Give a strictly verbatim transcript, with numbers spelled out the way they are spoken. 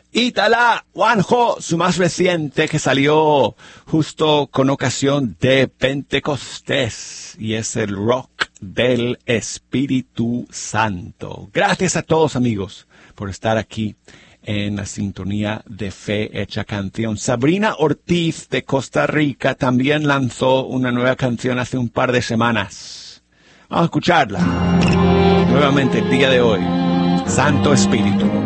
Itala Juanjo, su más reciente, que salió justo con ocasión de Pentecostés, y es el rock del Espíritu Santo. Gracias a todos, amigos, por estar aquí en la sintonía de Fe Hecha Canción. Sabrina Ortiz de Costa Rica también lanzó una nueva canción hace un par de semanas. Vamos a escucharla nuevamente el día de hoy. Santo Espíritu.